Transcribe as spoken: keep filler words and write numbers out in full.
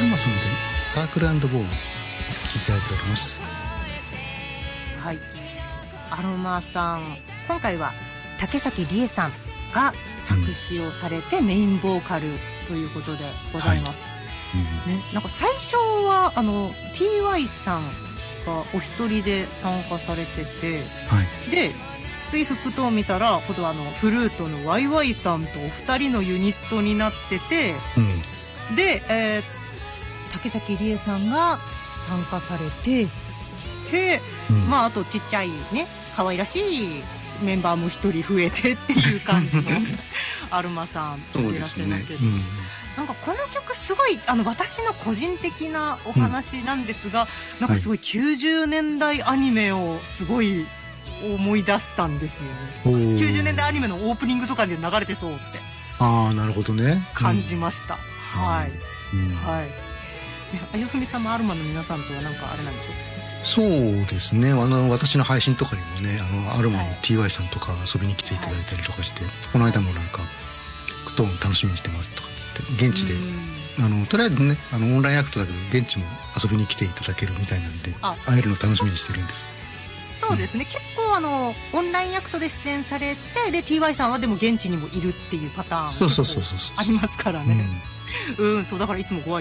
ルマさんでサークル&ボーを聴いていただいております。 はい、アロマさん、今回は竹崎理恵さんが作詞をされてメインボーカルということでございます、はいうんね、なんか最初はあの ティーワイ さんがお一人で参加されてて、はい、で次服と見たら今度はあのフルートの ワイワイ さんとお二人のユニットになってて、うん、で、えー、竹崎理恵さんが参加されてで、うん、まああとちっちゃいね可愛らしいメンバーも一人増えてっていう感じのアルマさんでいらっしゃいますけど、ねうん、なんかこの曲すごいあの私の個人的なお話なんですが、うん、なんかすごいきゅうじゅうねんだいアニメをすごい思い出したんですよね。きゅうじゅうねんだいアニメのオープニングとかで流れてそうってああなるほどね感じました、うん、はい、うん、はい。あゆふみさんもアルマの皆さんとはなんかあれなんでしょう。 そうですね、あの私の配信とかにもねあのアルマの ティーワイ さんとか遊びに来ていただいたりとかして、はい、この間もなんか「クトーン楽しみにしてます」とかつって現地であのとりあえずねあのオンラインアクトだけど現地も遊びに来ていただけるみたいなんで会えるの楽しみにしてるんです。 そうですね、うん、結構あのオンラインアクトで出演されてで ティーワイ さんはでも現地にもいるっていうパターンそうそうそうそうありますからね。うん、うん、そうだからいつもご挨